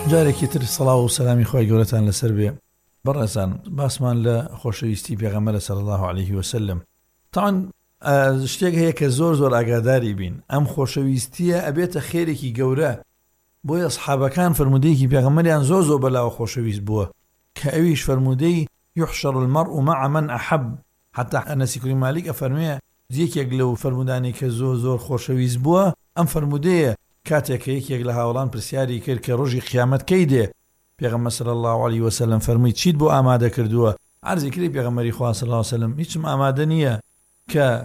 جارێکی تر سەڵاو و سەلامی خۆی گەورەتان لەسەر بێ. بەڕێزان باسمان لە خۆشەویستی پێغەمبەر صلی الله عليه وسلم. تاوان شتێک هەیە کە زۆر ئاگاداری بین، ئەم خۆشەویستیە ئەبێتە خێرێکی گەورە. بۆیە سەحابەکان فرمودەیەکی پێغەمبەریان زۆر بەلاوە خۆشەویست بووە کە ئەویش فرمودەی يحشر المرء مع من أحب. حتى ئەنەسی کوڕی مالیک ئەفەرمێ یەکێک لەو فرمودانی کە زۆر خۆشەویست بووە ئەم فرمودەیە کاتێک کە یەکێک لە هاوڵان پرسیاری کرد کە ڕۆژی قیامەت کەی دێ، پێغەمبەر صلی الله عليه وسلم فەرمووی چیت بۆ ئامادە کردووە؟ عەرزی کردی پێغەمبەری خوا صلی الله عليه وسلم هیچم ئامادە نییە کە